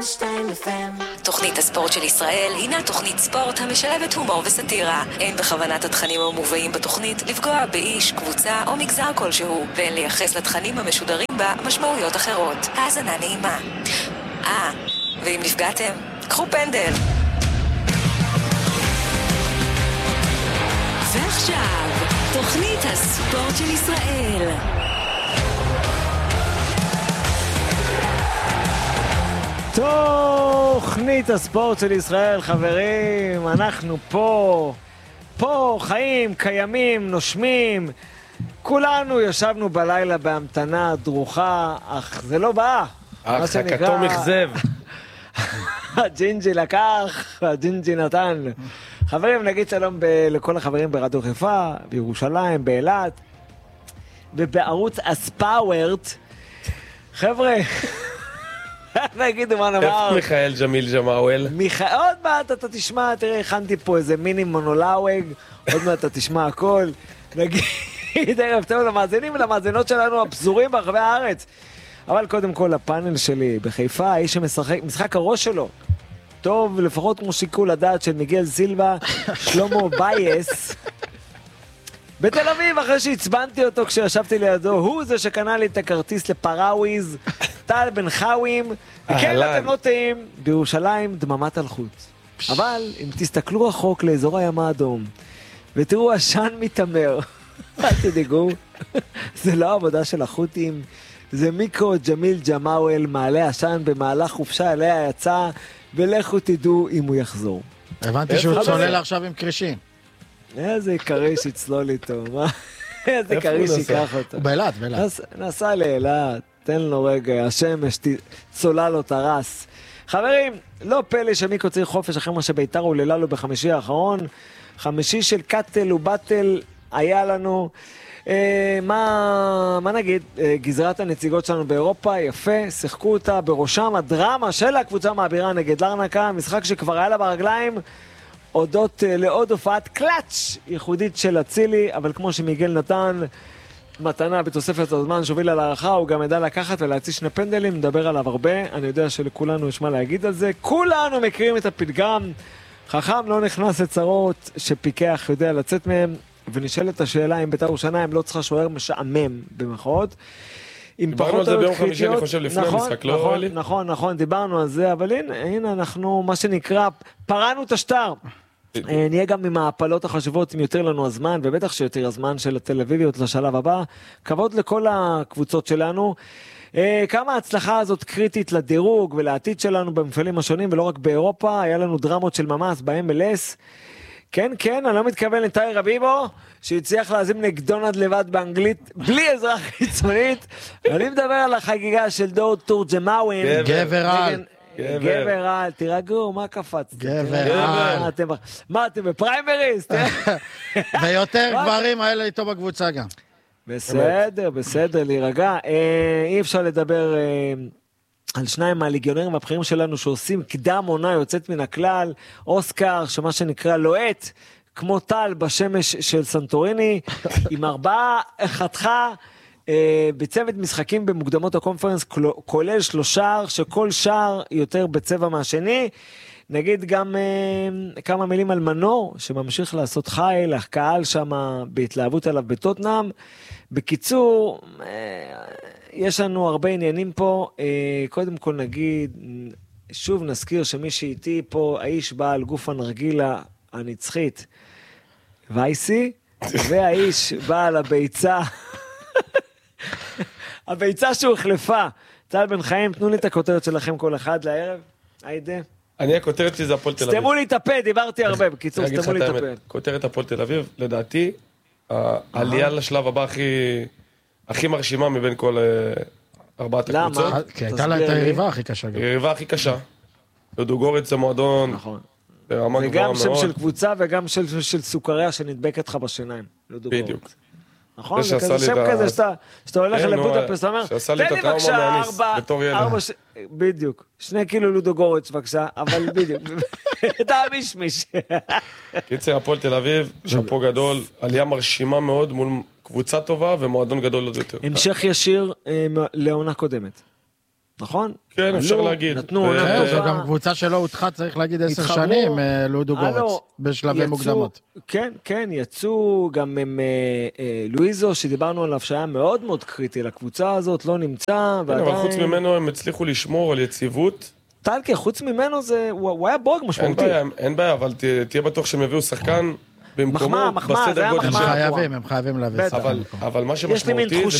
תוכנית הספורט של ישראל הינה תוכנית ספורט המשלבת הומור וסטירה. אין בכוונת התכנים המובאים בתוכנית לפגוע באיש, קבוצה או מגזר כלשהו, ואין לייחס לתכנים המשודרים בה משמעויות אחרות. האזנה נעימה. ואם נפגעתם, קחו פנדל. ועכשיו, תוכנית הספורט של ישראל. תוכנית הספורט של ישראל, חברים, אנחנו פה חיים, קיימים, נושמים, כולנו ישבנו בלילה בהמתנה דרוכה, אך זה לא בא. אך הכתום מחזב. הג'ינג'י לקח, הג'ינג'י נתן. חברים, נגיד שלום לכל החברים ברדיו חיפה, בירושלים, באילת, ובערוץ הספאוורט. חבר'ה, נגידו מה נאמר. איפה מיכאל ג'מיל ג'מאוול? עוד מעט אתה תשמע, תראה, הכנתי פה איזה מיני מונולאווג, עוד מעט אתה תשמע הכל. נגיד, ערב טוב למאזינים ולמאזינות שלנו הפזורים ברחבי הארץ. אבל קודם כל, הפאנל שלי בחיפה, האיש שמשחק הראש שלו, טוב, לפחות כמו שיקול הדעת של מיגל סילבה, שלמה בייס, בתל אביב, אחרי שהצבנתי אותו כשישבתי לידו, הוא זה שקנה לי את הכרטיס לפראוויז, טל בן חווים, וכן, אתם לא טעים, בירושלים דממת הלכות. אבל אם תסתכלו רחוק לאזור הים האדום, ותראו עשן מתאמר, אל תדאגו, זה לא עבודה של החות'ים, זה מיקרו ג'מיל ג'מאוול מעלה עשן במהלך חופשה אליה יצא, ולכו תדעו אם הוא יחזור. הבנתי שהוא צולל עכשיו עם קרישים. איזה קריש יצלול איתו, מה? איזה קריש ייקח אותו. באילת. נסע לאילת, תן לו רגע, השמש צולה לו את הרס. חברים, לא פלא שמיקו צריך חופש אחרי מה שביתר הוללה לו בחמישי האחרון. חמישי של קטל ובטל היה לנו. מה נגיד? גזרת הנציגות שלנו באירופה, יפה, שיחקו אותה, בראשם הדרמה של הקבוצה מעבירה נגד לרנקה, משחק שכבר היה לה ברגליים, הודות לעוד הופעת קלאץ' ייחודית של אצילי, אבל כמו שמיגל נתן מתנה בתוספת הזמן שהובילה להערכה, הוא גם ידע לקחת ולהציע שני פנדלים, נדבר עליו הרבה, אני יודע שלכולנו יש מה להגיד על זה, כולנו מכירים את הפתגם, חכם לא נכנס לצרות שפיקח יודע לצאת מהם, ונשאלת השאלה אם בית"ר ירושלים לא צריכה שוער משעמם במחאות. דיברנו על זה ביום חמישי, אני חושב, לפני המשחק, לא אלי? נכון, דיברנו על זה, אבל הנה אנחנו, מה שנקרא, פרענו את השטר. נהיה גם עם ההפלות החשובות, אם יותר לנו הזמן, ובטח שיותר הזמן של התל אביביות לשלב הבא. כבוד לכל הקבוצות שלנו. כמה ההצלחה הזאת קריטית לדירוג ולעתיד שלנו במפעלים השונים, ולא רק באירופה. היה לנו דרמות של ממש ב-MLS. כן, אני לא מתכוון לטאי רביבו, שהצליח להזים נגדונד לבד באנגלית, בלי עזרה חיצונית. אני מדבר על החגיגה של דור תורג'מאוין. גבר על, תירגעו, מה קפץ? גבר על. מה אתם בפריימריסט? ויותר גברים האלה איתו בקבוצה גם. בסדר, להירגע. אי אפשר לדבר על שניים מהליגיונרים הבכירים שלנו שעושים קדם עונה יוצאת מן הכלל, אוסקר, שמה שנקרא לוהט, כמו טל בשמש של סנטוריני, עם 4 חתכה, בצוות משחקים במוקדמות הקונפרנס, כולל 3 שער, שכל שער יותר בצבע מהשני. נגיד גם כמה מילים על מנור, שממשיך לעשות חייל, הקהל שם בהתלהבות עליו בטוטנאם. בקיצור, יש לנו הרבה עניינים פה. קודם כל נגיד, שוב נזכיר שמי שאיתי פה, האיש בעל גוף הנרגילה הנצחית, וייסי, והאיש בעל הביצה, הביצה שהוא החלפה. טל בן חיים, תנו לי את הכותרת שלכם כל אחד לערב. היידה. אני הכותרת שלי זה הפועל תל אביב. סתמו לי את הפה, דיברתי הרבה, בקיצור, סתמו לי את הפה. כותרת הפועל תל אביב, לדעתי, העלייה לשלב הבא הכי מרשימה מבין כל 4 הקבוצות. למה? כי הייתה לה את היריבה הכי קשה. היריבה הכי קשה. לודוגורץ זה מועדון. נכון. ברמה גבוהה מאוד. וגם שם של קבוצה וגם של סוכריה שנדבקת לך בשיניים. בדיוק. נכון? זה כזה שם כזה שאתה הולך לבודפסט, אתה אומר, שעשה לי את הטראומה מהניס בתור ילד. בדיוק. 2 קילו לודוגורץ בבקשה, אבל בדיוק. אתה מישמיש. קיצר, הפועל תל אביב, שפו גדול, עלייה מרשימה מאוד מול קבוצה טובה ומועדון גדול עוד יותר. המשך ישיר לעונה קודמת. נכון? כן, אפשר עלו, להגיד. נתנו, זו גם קבוצה שלא הודחה, צריך להגיד 10 התחברו. שנים, לודו הלו, גורץ, בשלבי יצאו- מוקדמות. כן, כן, יצאו גם עם לואיזו, שדיברנו עליו שהיה מאוד מאוד קריטי לקבוצה הזאת, לא נמצא, כן, אבל חוץ ממנו הם הצליחו לשמור על יציבות. טלקה, חוץ ממנו הוא היה בורג אין משמעותי. בעיה, אין בעיה, אבל תהיה בטוח שהם יביאו שחקן במקומו מחמאה, זה בסדר היה גודל הם מחמאה. שלו. חייבים להביא בטח. אבל מה יש לי מין שמשמעותי זה